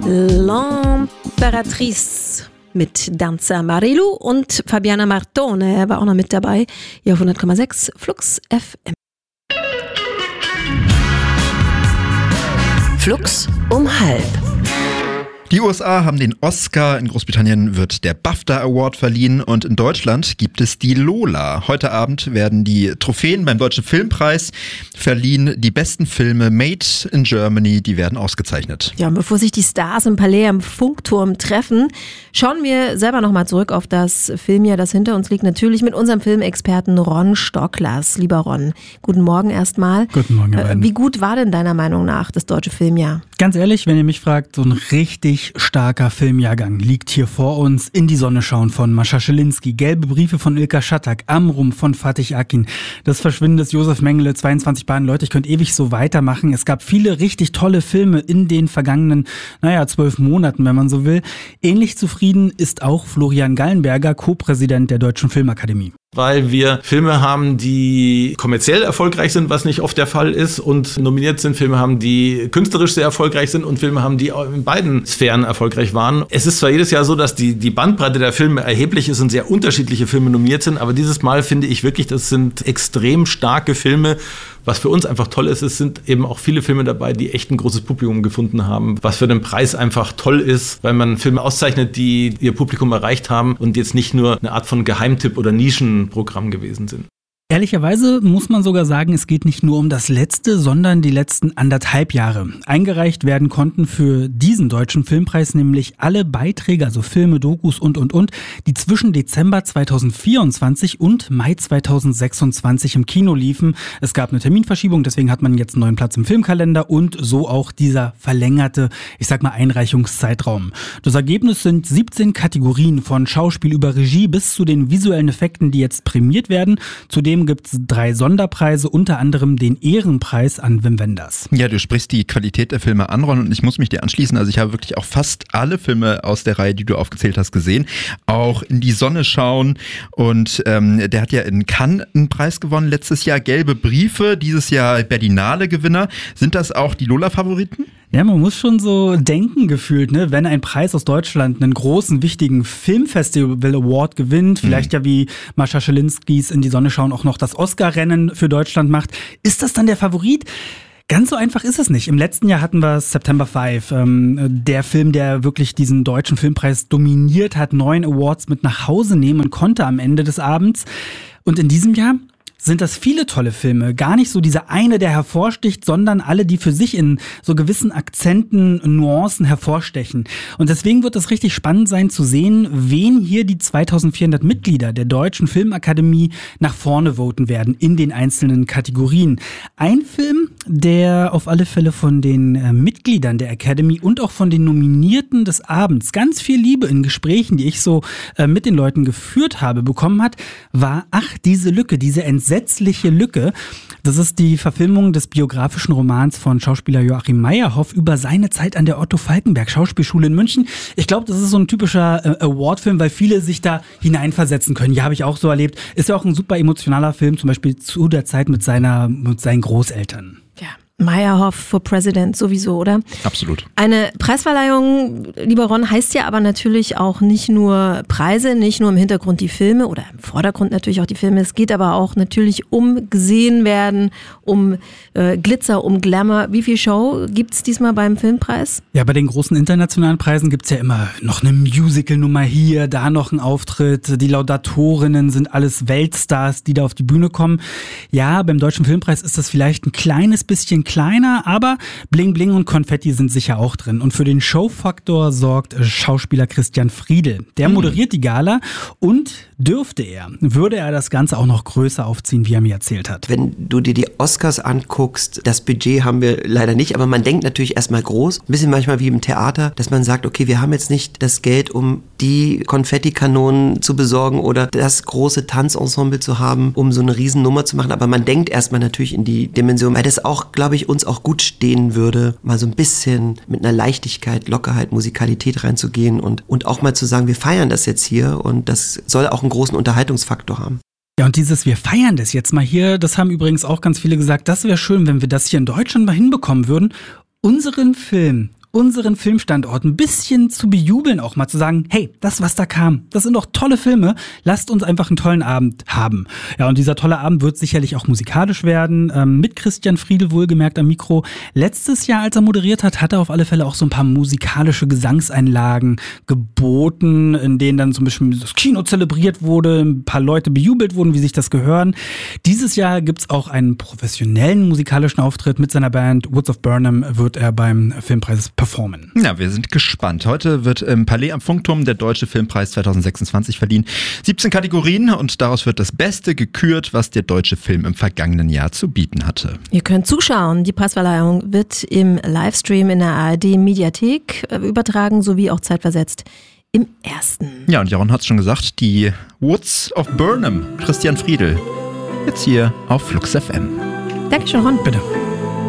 L'Impératrice mit Danza Marilu und Fabiana Martone war auch noch mit dabei. Hier auf 100,6 Flux FM. Flux um halb. Die USA haben den Oscar, in Großbritannien wird der BAFTA Award verliehen und in Deutschland gibt es die Lola. Heute Abend werden die Trophäen beim Deutschen Filmpreis verliehen. Die besten Filme Made in Germany, die werden ausgezeichnet. Ja, und bevor sich die Stars im Palais am Funkturm treffen, schauen wir selber nochmal zurück auf das Filmjahr, das hinter uns liegt. Natürlich mit unserem Filmexperten Ron Stocklers. Lieber Ron, guten Morgen erstmal. Guten Morgen, ihr beiden. Wie gut war denn deiner Meinung nach das deutsche Filmjahr? Ganz ehrlich, wenn ihr mich fragt, so ein richtig starker Filmjahrgang liegt hier vor uns. In die Sonne schauen von Mascha Schelinski, Gelbe Briefe von Ilka Schattak, Amrum von Fatih Akin, Das Verschwinden des Josef Mengele, 22 Bahnen. Leute, ich könnte ewig so weitermachen. Es gab viele richtig tolle Filme in den vergangenen, 12 Monaten, wenn man so will. Ähnlich zufrieden ist auch Florian Gallenberger, Co-Präsident der Deutschen Filmakademie. Weil wir Filme haben, die kommerziell erfolgreich sind, was nicht oft der Fall ist, und nominiert sind, Filme haben, die künstlerisch sehr erfolgreich sind und Filme haben, die in beiden Sphären erfolgreich waren. Es ist zwar jedes Jahr so, dass die Bandbreite der Filme erheblich ist und sehr unterschiedliche Filme nominiert sind, aber dieses Mal finde ich wirklich, das sind extrem starke Filme. Was für uns einfach toll ist, es sind eben auch viele Filme dabei, die echt ein großes Publikum gefunden haben, was für den Preis einfach toll ist, weil man Filme auszeichnet, die ihr Publikum erreicht haben und jetzt nicht nur eine Art von Geheimtipp oder Nischenprogramm gewesen sind. Ehrlicherweise muss man sogar sagen, es geht nicht nur um das letzte, sondern die letzten 1,5 Jahre. Eingereicht werden konnten für diesen deutschen Filmpreis nämlich alle Beiträge, also Filme, Dokus und, die zwischen Dezember 2024 und Mai 2026 im Kino liefen. Es gab eine Terminverschiebung, deswegen hat man jetzt einen neuen Platz im Filmkalender und so auch dieser verlängerte, Einreichungszeitraum. Das Ergebnis sind 17 Kategorien von Schauspiel über Regie bis zu den visuellen Effekten, die jetzt prämiert werden. Zudem gibt es 3 Sonderpreise, unter anderem den Ehrenpreis an Wim Wenders. Ja, du sprichst die Qualität der Filme an, Ron, und ich muss mich dir anschließen. Also ich habe wirklich auch fast alle Filme aus der Reihe, die du aufgezählt hast, gesehen. Auch In die Sonne schauen, und der hat ja in Cannes einen Preis gewonnen letztes Jahr. Gelbe Briefe, dieses Jahr Berlinale-Gewinner. Sind das auch die Lola-Favoriten? Ja, man muss schon so denken gefühlt, ne? Wenn ein Preis aus Deutschland einen großen, wichtigen Filmfestival-Award gewinnt, vielleicht ja wie Mascha Schelinskis In die Sonne schauen auch noch das Oscar-Rennen für Deutschland macht, ist das dann der Favorit? Ganz so einfach ist es nicht. Im letzten Jahr hatten wir September 5, der Film, der wirklich diesen deutschen Filmpreis dominiert hat, 9 Awards mit nach Hause nehmen konnte am Ende des Abends. Und in diesem Jahr sind das viele tolle Filme. Gar nicht so dieser eine, der hervorsticht, sondern alle, die für sich in so gewissen Akzenten, Nuancen hervorstechen. Und deswegen wird es richtig spannend sein zu sehen, wen hier die 2400 Mitglieder der Deutschen Filmakademie nach vorne voten werden in den einzelnen Kategorien. Ein Film, der auf alle Fälle von den Mitgliedern der Academy und auch von den Nominierten des Abends ganz viel Liebe in Gesprächen, die ich so mit den Leuten geführt habe, bekommen hat, war Ach, diese Lücke, diese entsetzliche Lücke. Das ist die Verfilmung des biografischen Romans von Schauspieler Joachim Meyerhoff über seine Zeit an der Otto-Falckenberg-Schauspielschule in München. Ich glaube, das ist so ein typischer Award-Film, weil viele sich da hineinversetzen können. Ja, habe ich auch so erlebt. Ist ja auch ein super emotionaler Film, zum Beispiel zu der Zeit mit seinen Großeltern. Ja. Meyerhoff for President sowieso, oder? Absolut. Eine Preisverleihung, lieber Ron, heißt ja aber natürlich auch nicht nur Preise, nicht nur im Hintergrund die Filme oder im Vordergrund natürlich auch die Filme. Es geht aber auch natürlich um gesehen werden, um Glitzer, um Glamour. Wie viel Show gibt's diesmal beim Filmpreis? Ja, bei den großen internationalen Preisen gibt's ja immer noch eine Musical-Nummer hier, da noch ein Auftritt. Die Laudatorinnen sind alles Weltstars, die da auf die Bühne kommen. Ja, beim Deutschen Filmpreis ist das vielleicht ein kleines bisschen kleiner, aber Bling Bling und Konfetti sind sicher auch drin. Und für den Showfaktor sorgt Schauspieler Christian Friedel. Der moderiert die Gala und würde er das Ganze auch noch größer aufziehen, wie er mir erzählt hat. Wenn du dir die Oscars anguckst, das Budget haben wir leider nicht, aber man denkt natürlich erstmal groß. Ein bisschen manchmal wie im Theater, dass man sagt, okay, wir haben jetzt nicht das Geld, um die Konfettikanonen zu besorgen oder das große Tanzensemble zu haben, um so eine Riesennummer zu machen. Aber man denkt erstmal natürlich in die Dimension, weil das auch, glaube ich, uns auch gut stehen würde, mal so ein bisschen mit einer Leichtigkeit, Lockerheit, Musikalität reinzugehen und auch mal zu sagen, wir feiern das jetzt hier und das soll auch einen großen Unterhaltungsfaktor haben. Ja, und wir feiern das jetzt mal hier, das haben übrigens auch ganz viele gesagt, das wäre schön, wenn wir das hier in Deutschland mal hinbekommen würden, unseren Film unseren Filmstandort ein bisschen zu bejubeln, auch mal zu sagen, hey, das, was da kam, das sind doch tolle Filme, lasst uns einfach einen tollen Abend haben. Ja, und dieser tolle Abend wird sicherlich auch musikalisch werden, mit Christian Friedel wohlgemerkt am Mikro. Letztes Jahr, als er moderiert hat er auf alle Fälle auch so ein paar musikalische Gesangseinlagen geboten, in denen dann so ein bisschen das Kino zelebriert wurde, ein paar Leute bejubelt wurden, wie sich das gehören. Dieses Jahr gibt's auch einen professionellen musikalischen Auftritt mit seiner Band Woods of Burnham, wird er beim Filmpreis performen. Ja, wir sind gespannt. Heute wird im Palais am Funkturm der Deutsche Filmpreis 2026 verliehen. 17 Kategorien und daraus wird das Beste gekürt, was der deutsche Film im vergangenen Jahr zu bieten hatte. Ihr könnt zuschauen. Die Preisverleihung wird im Livestream in der ARD-Mediathek übertragen, sowie auch zeitversetzt im ersten. Ja, und Jaron hat es schon gesagt, die Woods of Burnham, Christian Friedel, jetzt hier auf Flux FM. Dankeschön, Ron. Bitte.